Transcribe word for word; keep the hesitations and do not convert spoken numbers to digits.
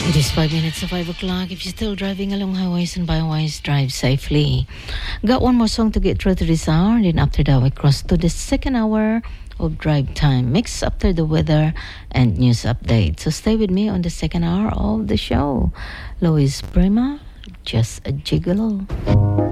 It is five minutes to five o'clock. If you're still driving along highways and byways, drive safely. Got one more song to get through to this hour, and then after that we cross to the second hour of drive time mix after the weather and news update. So stay with me on the second hour of the show. Louis Prima, Just a Gigolo.